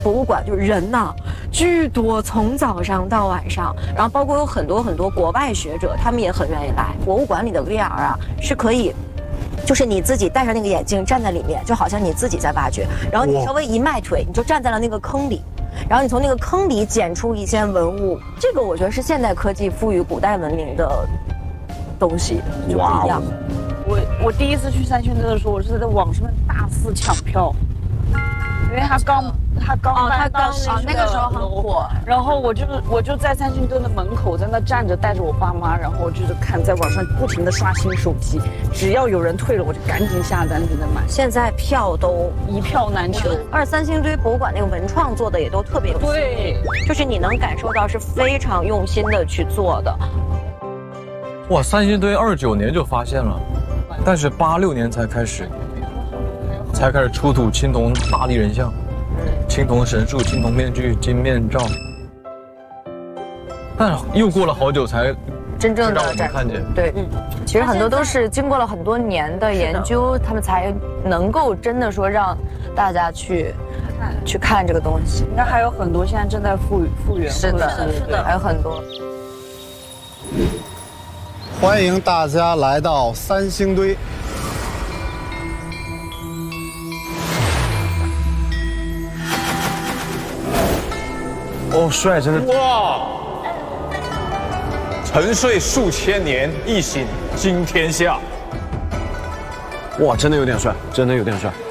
博物馆就是人呐，巨多，从早上到晚上，然后包括有很多国外学者，他们也很愿意来。博物馆里的 VR 啊，是可以，就是你自己戴上那个眼镜站在里面，就好像你自己在挖掘，然后你稍微一迈腿，你就站在了那个坑里，然后你从那个坑里捡出一些文物。这个我觉得是现代科技赋予古代文明的东西，就不一样。 我第一次去三星堆的时候，我是在网上面大肆抢票，因为他刚搬到那个时候很火， 然后我就在三星堆的门口在那站着，带着我爸妈，然后就是看在网上不停的刷新手机，只要有人退了，我就赶紧下单在那买。 现在票都一票难求， 而三星堆博物馆那个文创做的也都特别有心， 对， 就是你能感受到是非常用心的去做的。 哇，三星堆29年就发现了，但是86年才开始出土青铜大力人像、青铜神树、青铜面具、金面罩，但又过了好久才真正的看见。 对，其实很多都是经过了很多年的研究，他们才能够真的说让大家去看这个东西。 应该还有很多现在正在复原。 是的，还有很多。 欢迎大家来到三星堆。 哦，帅，真的哇！沉睡数千年，一醒惊天下。 哇，真的有点帅，真的有点帅。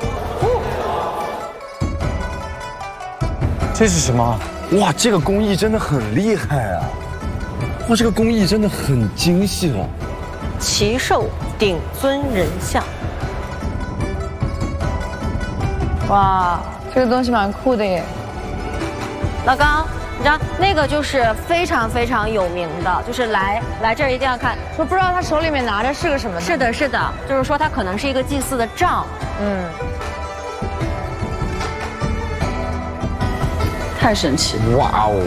这是什么？ 哇，这个工艺真的很厉害啊！哇，这个工艺真的很精细了。 奇兽顶尊人像。 哇，这个东西蛮酷的耶。 老高，你知道那个就是非常有名的，就是来这儿一定要看。 说不知道他手里面拿着是个什么？ 是的，就是说他可能是一个祭祀的杖。 太神奇了！ 哇哦！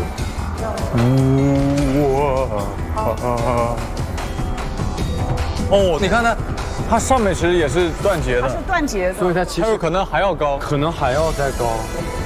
哦，你看它上面其实也是断节的， 它是断节的， 所以它其实有可能还要高， 可能还要再高。